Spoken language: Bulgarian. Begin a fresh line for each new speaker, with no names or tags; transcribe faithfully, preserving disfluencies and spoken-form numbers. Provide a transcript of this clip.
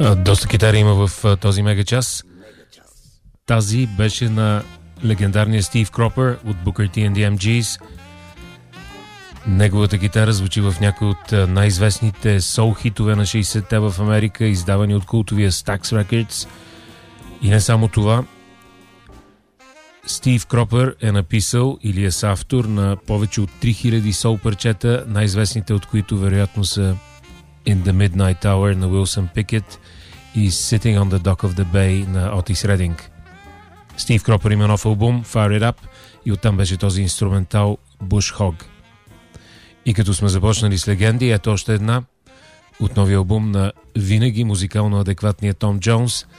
Доста китари има в този мега час. Тази беше на легендарния Стив Кропър от Booker T and the Em Gees. Неговата китара звучи в някои от най-известните соул хитове на шейсетте в Америка, издавани от култовия Stax Records. И не само това, Стив Кропър е написал или е съавтор на повече от три хиляди соул парчета, най-известните от които вероятно са In the Midnight Hour на Wilson Pickett и Sitting on the Dock of the Bay на Отис Рединг. Стив Кропър има нов албум Fire It Up и оттам беше този инструментал Bush Hog. И като сме започнали с легенди, ето още една от новия албум на винаги музикално адекватния Том Джонс,